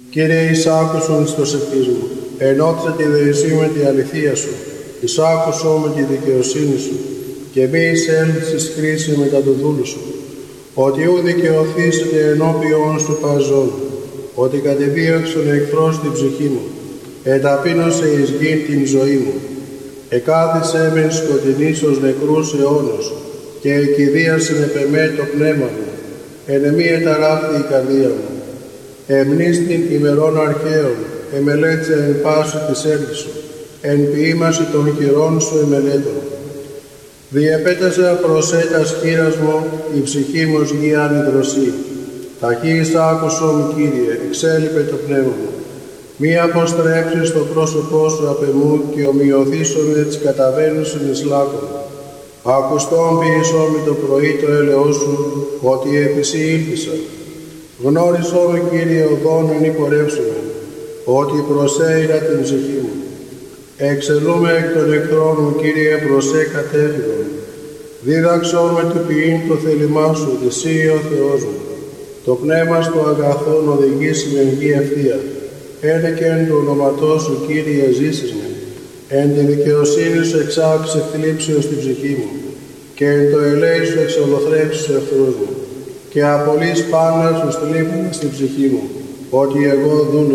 Κύριε, εισάκουσον εις προσευχής μου, ενώτισα τη δεησή με τη αληθεία σου, εισάκουσον με τη δικαιοσύνη σου, και μη εισέλθεις κρίση μετά του δούλου σου, ότι ου δικαιωθήσετε ενώπιον σου παζών, ότι κατεδίωξον εχθρός την ψυχή μου, εταπείνωσε εις γην την ζωή μου, εκάθισε μεν σκοτεινής ως νεκρούς αιώνος, και εκηδίασεν επ' εμέ το πνεύμα μου, εν εμή εταράχθη η καρδία μου. Εμνίστην ημερών αρχαίων, εμελέτησα εν πάση της έργης σου, εν ποίημαση των χειρών σου εμελέτων. Διεπέτασα προσέτας χείρας μου, η ψυχή μου ως γη ανιδροσή. Ταχύς άκουσον, Κύριε, εξέλιπε το πνεύμα μου. Μη αποστρέψεις το πρόσωπό σου απ' εμού και ομοιωθήσον με τις καταβαίνουσιν εις λάκκον. Ακουστόν ποιησόν με το πρωί το έλεος σου, ότι επί σοι ήλπισα. Γνώρισόν, Κύριε, οδόν εν υπορεύσουμε, ότι προσέειρα την ψυχή μου. Εξελούμε εκ των εχθρών μου, Κύριε, προσέ κατέφυγον. Δίδαξόν με του ποιήν το θέλημά σου, ότι εσύ ο Θεός μου. Το πνεύμα στο αγαθόν οδηγήσει με γη ευθεία. Ένε και εν του ονοματός σου, Κύριε, ζήσεις με. Εν τη δικαιοσύνη σου εξάξε θλίψεως την ψυχή μου, και εν το ελέη σου εξολοθρέψεις τους εχθρούς μου, και απολύς πάντα τους θλίβουν στην ψυχή μου, ότι εγώ δούλου